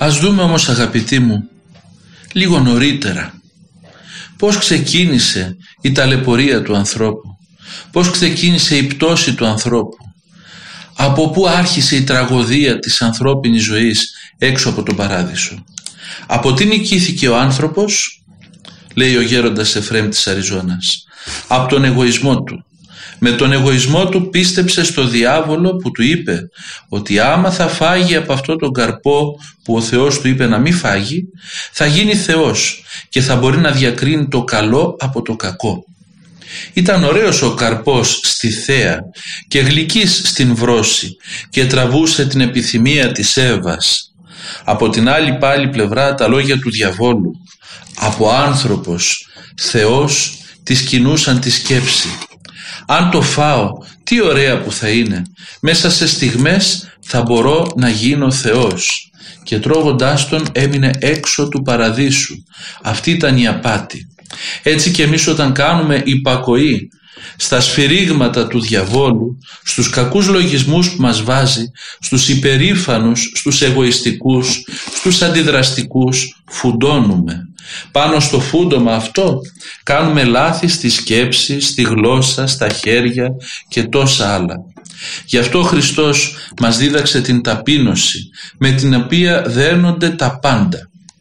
Ας δούμε όμως, αγαπητοί μου, λίγο νωρίτερα πώς ξεκίνησε η ταλαιπωρία του ανθρώπου, πώς ξεκίνησε η πτώση του ανθρώπου, από πού άρχισε η τραγωδία της ανθρώπινης ζωής έξω από τον παράδεισο. Από τι νικήθηκε ο άνθρωπος, λέει ο γέροντας Εφραίμ της Αριζώνας? Από τον εγωισμό του. Με τον εγωισμό του πίστεψε στο διάβολο που του είπε ότι άμα θα φάγει από αυτό τον καρπό που ο Θεός του είπε να μην φάγει, θα γίνει Θεός και θα μπορεί να διακρίνει το καλό από το κακό. Ήταν ωραίος ο καρπός στη θέα και γλυκής στην βρώση και τραβούσε την επιθυμία της Εύας. Από την άλλη πάλι πλευρά τα λόγια του διαβόλου, από άνθρωπος Θεός, της κινούσαν τη σκέψη. Αν το φάω, τι ωραία που θα είναι, μέσα σε στιγμές θα μπορώ να γίνω Θεός. Και τρώγοντάς τον έμεινε έξω του παραδείσου. Αυτή ήταν η απάτη. Έτσι και εμείς όταν κάνουμε υπακοή στα σφυρίγματα του διαβόλου, στους κακούς λογισμούς που μας βάζει, στους υπερήφανους, στους εγωιστικούς, στους αντιδραστικούς, φουντώνουμε. Πάνω στο φούντομα αυτό κάνουμε λάθη στη σκέψη, στη γλώσσα, στα χέρια και τόσα άλλα. Γι' αυτό ο Χριστός μας δίδαξε την ταπείνωση με την οποία δένονται τα πάντα.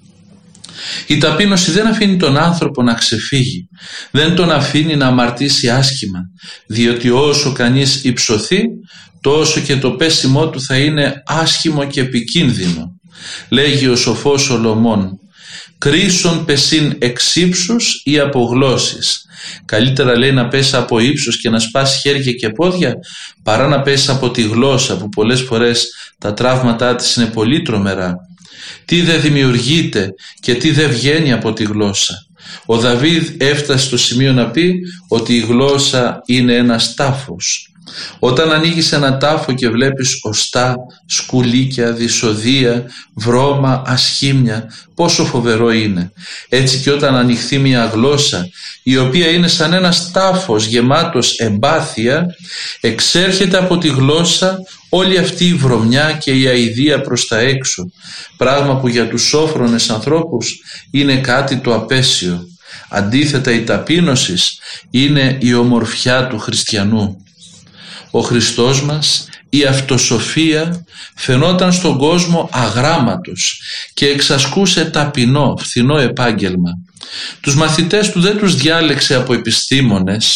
Η ταπείνωση δεν αφήνει τον άνθρωπο να ξεφύγει, δεν τον αφήνει να αμαρτήσει άσχημα, διότι όσο κανείς υψωθεί, τόσο και το πέσιμό του θα είναι άσχημο και επικίνδυνο. Λέγει ο σοφός Σολομών, κρίσον πεσίν εξ ύψους ή από γλώσσης. Καλύτερα, λέει, να πέσει από ύψος και να σπάσει χέρια και πόδια, παρά να πέσει από τη γλώσσα, που πολλές φορές τα τραύματά της είναι πολύ τρομερά. Τι δεν δημιουργείται και τι δεν βγαίνει από τη γλώσσα. Ο Δαβίδ έφτασε στο σημείο να πει ότι η γλώσσα είναι ένας τάφος. Όταν ανοίγεις ένα τάφο και βλέπεις οστά, σκουλίκια, δυσοδεία, βρώμα, ασχήμια, πόσο φοβερό είναι. Έτσι και όταν ανοιχθεί μια γλώσσα η οποία είναι σαν ένας τάφος γεμάτος εμπάθεια, εξέρχεται από τη γλώσσα όλη αυτή η βρωμιά και η αηδία προς τα έξω, πράγμα που για τους σόφρονες ανθρώπους είναι κάτι το απέσιο. Αντίθετα, η ταπείνωση είναι η ομορφιά του χριστιανού. Ο Χριστός μας, η αυτοσοφία, φαινόταν στον κόσμο αγράμματος και εξασκούσε ταπεινό, φθηνό επάγγελμα. Τους μαθητές του δεν τους διάλεξε από επιστήμονες,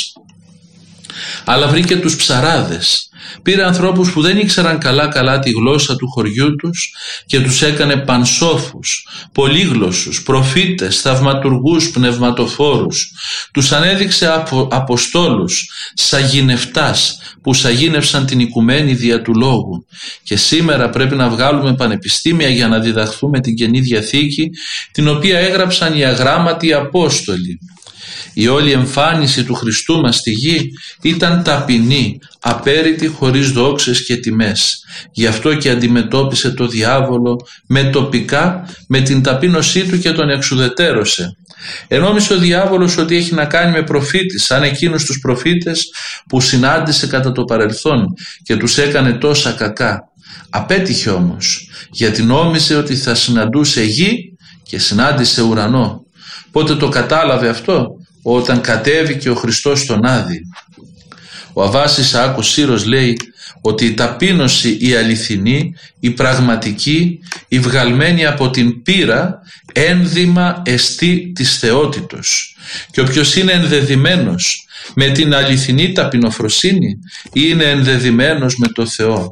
αλλά βρήκε τους ψαράδες. Πήρε ανθρώπους που δεν ήξεραν καλά τη γλώσσα του χωριού τους και τους έκανε πανσόφους, πολύγλωσσους, προφήτες, θαυματουργούς, πνευματοφόρους. Τους ανέδειξε αποστόλους, σαγηνευτάς, που σαγήνευσαν την οικουμένη δια του λόγου. Και σήμερα πρέπει να βγάλουμε πανεπιστήμια για να διδαχθούμε την Καινή Διαθήκη, την οποία έγραψαν οι αγράμματοι Απόστολοι. Η όλη εμφάνιση του Χριστού μας στη γη ήταν ταπεινή, απέριτη, χωρίς δόξες και τιμές. Γι' αυτό και αντιμετώπισε το διάβολο με τοπικά, με την ταπείνωσή του και τον εξουδετέρωσε. Ενόμισε ο διάβολος ότι έχει να κάνει με προφήτης, σαν εκείνους τους προφήτες που συνάντησε κατά το παρελθόν και τους έκανε τόσα κακά. Απέτυχε όμως, γιατί νόμιζε ότι θα συναντούσε γη και συνάντησε ουρανό. Πότε το κατάλαβε αυτό? Όταν κατέβηκε ο Χριστός στον Άδη. Ο Αββάς Ισαάκος Σύρος λέει ότι η ταπείνωση, η αληθινή, η πραγματική, η βγαλμένη από την πείρα, ένδυμα εστί της θεότητος. Και όποιος είναι ενδεδειμένος με την αληθινή ταπεινοφροσύνη, είναι ενδεδειμένος με το Θεό.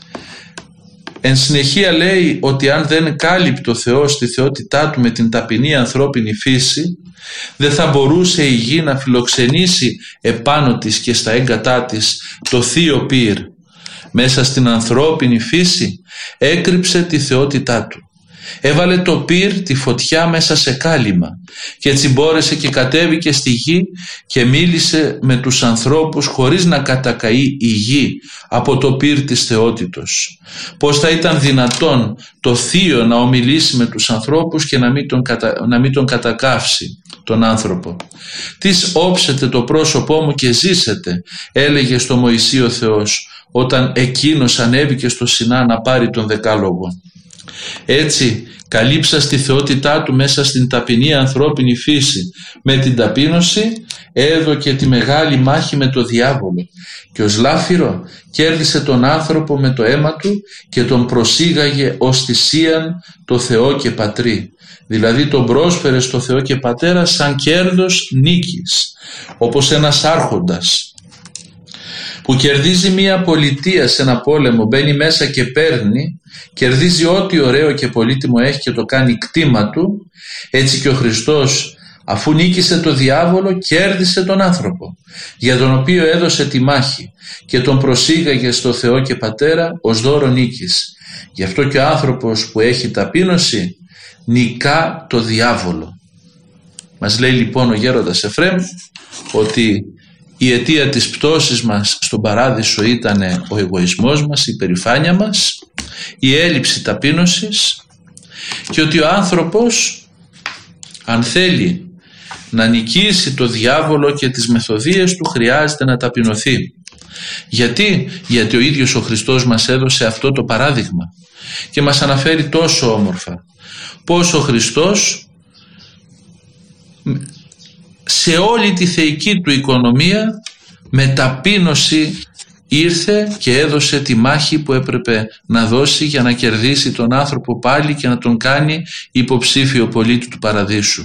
Εν συνεχεία λέει ότι αν δεν κάλυπτε ο Θεός τη θεότητά του με την ταπεινή ανθρώπινη φύση, δεν θα μπορούσε η γη να φιλοξενήσει επάνω της και στα έγκατά της το θείο πυρ. Μέσα στην ανθρώπινη φύση έκρυψε τη θεότητά του. Έβαλε το πυρ, τη φωτιά, μέσα σε κάλυμα και έτσι μπόρεσε και κατέβηκε στη γη και μίλησε με τους ανθρώπους χωρίς να κατακαεί η γη από το πυρ της θεότητος. Πώς θα ήταν δυνατόν το θείο να ομιλήσει με τους ανθρώπους και να μην τον κατακαύσει τον άνθρωπο? «Τις όψετε το πρόσωπό μου και ζήσετε», έλεγε στο Μωυσή ο Θεός όταν εκείνος ανέβηκε στο Σινά να πάρει τον Δεκάλογο. Έτσι καλύψα στη θεότητά του μέσα στην ταπεινή ανθρώπινη φύση με την ταπείνωση, έδωκε τη μεγάλη μάχη με το διάβολο και ως λάφυρο κέρδισε τον άνθρωπο με το αίμα του και τον προσήγαγε ως θυσίαν το Θεό και Πατρί, δηλαδή τον πρόσφερε στο Θεό και Πατέρα σαν κέρδος νίκης, όπως ένας άρχοντας που κερδίζει μία πολιτεία σε ένα πόλεμο, μπαίνει μέσα και παίρνει, κερδίζει ό,τι ωραίο και πολύτιμο έχει και το κάνει κτήμα του. Έτσι και ο Χριστός, αφού νίκησε το διάβολο, κέρδισε τον άνθρωπο, για τον οποίο έδωσε τη μάχη και τον προσήγαγε στο Θεό και Πατέρα ως δώρο νίκης. Γι' αυτό και ο άνθρωπος που έχει ταπείνωση νικά το διάβολο. Μας λέει λοιπόν ο γέροντας Εφραίμ ότι η αιτία της πτώσης μας στον παράδεισο ήταν ο εγωισμός μας, η υπερηφάνεια μας, η έλλειψη ταπείνωσης, και ότι ο άνθρωπος, αν θέλει να νικήσει το διάβολο και τις μεθοδείες του, χρειάζεται να ταπεινωθεί. Γιατί ο ίδιος ο Χριστός μας έδωσε αυτό το παράδειγμα και μας αναφέρει τόσο όμορφα πως ο Χριστός σε όλη τη θεϊκή του οικονομία με ταπείνωση ήρθε και έδωσε τη μάχη που έπρεπε να δώσει για να κερδίσει τον άνθρωπο πάλι και να τον κάνει υποψήφιο πολίτη του παραδείσου.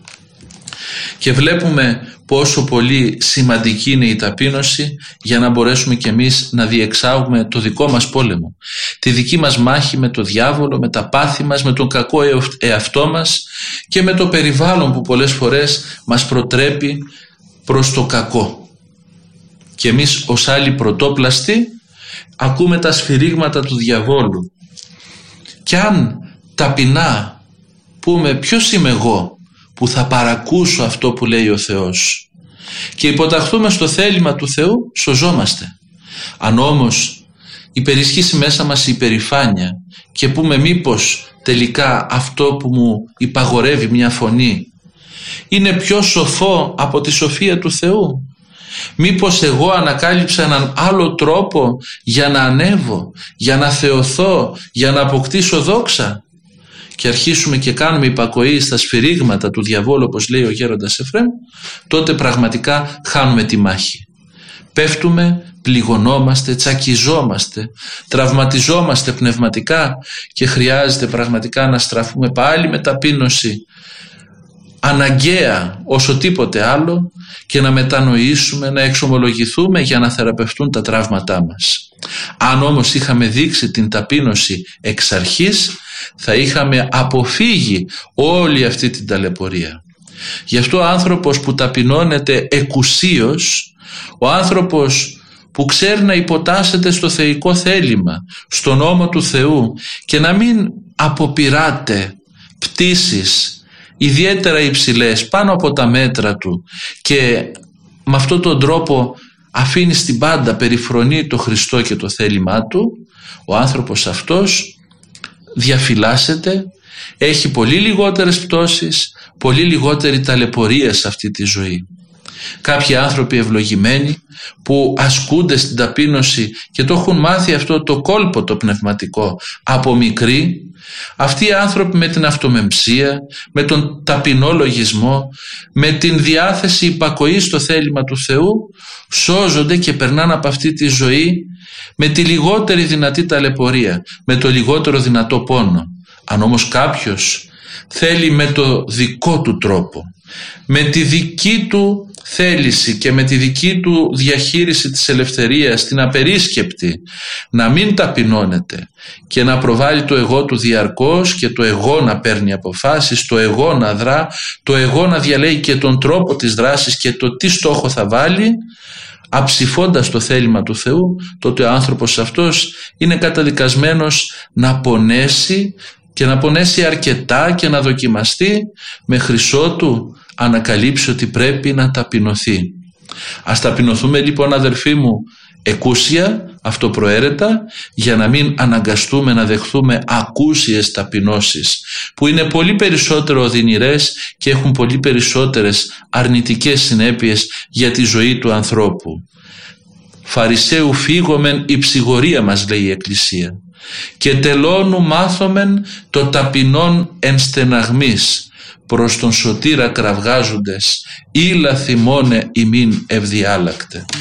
Και βλέπουμε πόσο πολύ σημαντική είναι η ταπείνωση για να μπορέσουμε κι εμείς να διεξάγουμε το δικό μας πόλεμο, τη δική μας μάχη με το διάβολο, με τα πάθη μας, με τον κακό εαυτό μας και με το περιβάλλον που πολλές φορές μας προτρέπει προς το κακό. Και εμείς ως άλλοι πρωτόπλαστοι ακούμε τα σφυρίγματα του διαβόλου, και αν ταπεινά πούμε ποιος είμαι εγώ που θα παρακούσω αυτό που λέει ο Θεός, και υποταχθούμε στο θέλημα του Θεού, σωζόμαστε. Αν όμως υπερισχύσει μέσα μας η υπερηφάνεια και πούμε μήπως τελικά αυτό που μου υπαγορεύει μια φωνή είναι πιο σοφό από τη σοφία του Θεού, μήπως εγώ ανακάλυψα έναν άλλο τρόπο για να ανέβω, για να θεωθώ, για να αποκτήσω δόξα, και αρχίσουμε και κάνουμε υπακοή στα σφυρίγματα του διαβόλου, όπως λέει ο γέροντας Εφραίμ, τότε πραγματικά χάνουμε τη μάχη. Πέφτουμε, πληγωνόμαστε, τσακιζόμαστε, τραυματιζόμαστε πνευματικά και χρειάζεται πραγματικά να στραφούμε πάλι με ταπείνωση, αναγκαία όσο τίποτε άλλο, και να μετανοήσουμε, να εξομολογηθούμε για να θεραπευτούν τα τραύματά μας. Αν όμως είχαμε δείξει την ταπείνωση εξ αρχής, θα είχαμε αποφύγει όλη αυτή την ταλαιπωρία. Γι' αυτό ο άνθρωπος που ταπεινώνεται εκουσίως, ο άνθρωπος που ξέρει να υποτάσσεται στο θεϊκό θέλημα, στον νόμο του Θεού, και να μην αποπειράται πτήσεις ιδιαίτερα υψηλές πάνω από τα μέτρα του, και με αυτόν τον τρόπο αφήνει στην πάντα, περιφρονεί το Χριστό και το θέλημά του, ο άνθρωπος αυτός διαφυλάσσεται, έχει πολύ λιγότερες πτώσεις, πολύ λιγότερη ταλαιπωρία σε αυτή τη ζωή. Κάποιοι άνθρωποι ευλογημένοι που ασκούνται στην ταπείνωση και το έχουν μάθει αυτό το κόλπο το πνευματικό από μικροί, αυτοί οι άνθρωποι με την αυτομεμψία, με τον ταπεινό λογισμό, με την διάθεση υπακοής στο θέλημα του Θεού, σώζονται και περνάνε από αυτή τη ζωή με τη λιγότερη δυνατή ταλαιπωρία, με το λιγότερο δυνατό πόνο. Αν όμως κάποιος θέλει με το δικό του τρόπο, με τη δική του θέληση και με τη δική του διαχείριση της ελευθερίας, την απερίσκεπτη, να μην ταπεινώνεται και να προβάλλει το εγώ του διαρκώς, και το εγώ να παίρνει αποφάσεις, το εγώ να δρά, το εγώ να διαλέγει και τον τρόπο της δράσης και το τι στόχο θα βάλει, αψηφώντας το θέλημα του Θεού, τότε ο άνθρωπος αυτός είναι καταδικασμένος να πονέσει, και να πονέσει αρκετά και να δοκιμαστεί μέχρι ότου ανακαλύψει ότι πρέπει να ταπεινωθεί. Ας ταπεινωθούμε λοιπόν, αδερφοί μου, εκούσια, αυτοπροαίρετα, για να μην αναγκαστούμε να δεχθούμε ακούσιες ταπεινώσεις που είναι πολύ περισσότερο οδυνηρές και έχουν πολύ περισσότερες αρνητικές συνέπειες για τη ζωή του ανθρώπου. Φαρισαίου φύγομεν η ψιγορία, μας λέει η Εκκλησία. και τελώνου μάθομεν το ταπεινόν εν στεναγμής, προς τον σωτήρα κραυγάζοντες, ήλα θυμώνε ημίν ευδιάλακτε.